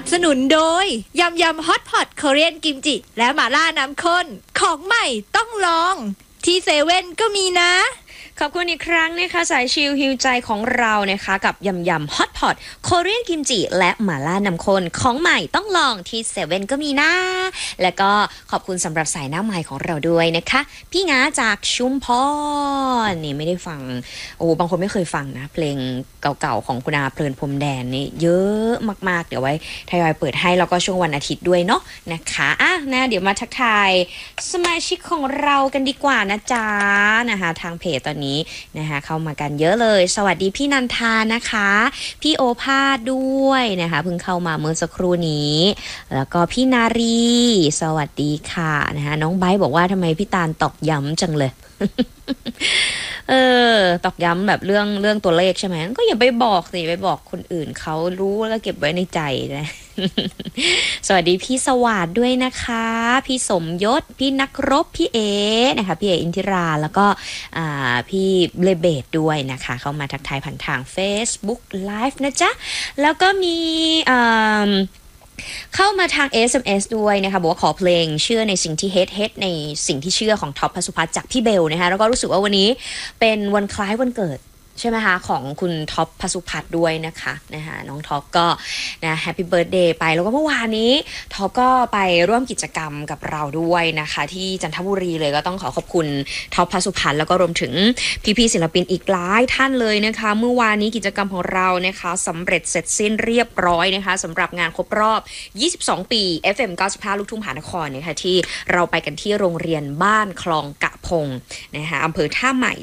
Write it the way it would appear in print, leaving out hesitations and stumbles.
บสนุนโดยยำยำฮอตพอตเกาหลีกิมจิและหม่าล่าน้ำข้นของใหม่ต้องลองที่เซเว่นก็มีนะขอบคุณอีกครั้งนะคะสายชิลฮิวใจของเรานะคะกับยำยำฮอตพอตโคเรียนกิมจิและหม่าล่าน้ำข้นของใหม่ต้องลองที่เซเว่นก็มีนะแล้วก็ขอบคุณสำหรับสายหน้าใหม่ของเราด้วยนะคะพี่ง้าจากชุมพรนี่ไม่ได้ฟังบางคนไม่เคยฟังนะเพลงเก่าๆของคุณอาเพลินพรมแดนนี่เยอะมากๆเดี๋ยวไว้ทยอยเปิดให้แล้วก็ช่วงวันอาทิตย์ด้วยเนาะนะคะนะเดี๋ยวมาทักทายสมาชิกของเรากันดีกว่านะจ๊ะนะคะทางเพจตอนนี้นะคะเข้ามากันเยอะเลยสวัสดีพี่นันทานะคะพี่โอภาสด้วยนะคะเพิ่งเข้ามาเมื่อสักครู่นี้แล้วก็พี่นารีสวัสดีค่ะนะคะน้องไบร์ทบอกว่าทำไมพี่ตาลตอกย้ำจังเลยตอกย้ำแบบเรื่องตัวเลขใช่ไหมก็อย่าไปบอกสิไปบอกคนอื่นเขารู้แล้วก็เก็บไว้ในใจนะสวัสดีพี่สวัสดิ์ด้วยนะคะพี่สมยศพี่นักรบพี่เอนะคะพี่เออินทิราแล้วก็พี่เลเบตด้วยนะคะเข้ามาทักทายผ่านทาง Facebook Live นะจ๊ะแล้วก็มีเข้ามาทาง SMS ด้วยนะคะบอกว่าขอเพลงเชื่อในสิ่งที่เฮ็ดในสิ่งที่เชื่อของท็อปพสุพัฒน์จากพี่เบลนะคะแล้วก็รู้สึกว่าวันนี้เป็นวันคล้ายวันเกิดใช่ไหมคะของคุณท็อปพสุพัฒน์ด้วยนะคะน้องท็อปก็นะแฮปปี้เบิร์ธเดย์ไปแล้วก็เมื่อวานนี้ท็อปก็ไปร่วมกิจกรรมกับเราด้วยนะคะที่จันทบุรีเลยก็ต้องขอบคุณท็อปพสุพัฒน์แล้วก็รวมถึงพี่ๆศิลปินอีกหลายท่านเลยนะคะเมื่อวานนี้กิจกรรมของเรานะคะสำเร็จเสร็จสิ้นเรียบร้อยนะคะสำหรับงานครบรอบ22 ปี FM 95ลูกทุ่งมหานครนะคะที่เราไปกันที่โรงเรียนบ้านคลองกะพงนะคะอำเภอท่าใหม่